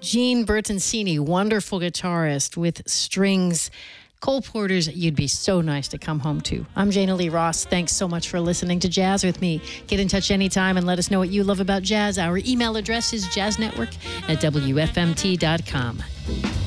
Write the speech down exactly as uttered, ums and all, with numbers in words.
Gene Bertoncini, wonderful guitarist with strings. Cole Porter's You'd Be So Nice to Come Home To. I'm Jana Lee Ross. Thanks so much for listening to Jazz with me. Get in touch anytime and let us know what you love about jazz. Our email address is jazznetwork at W F M T dot com.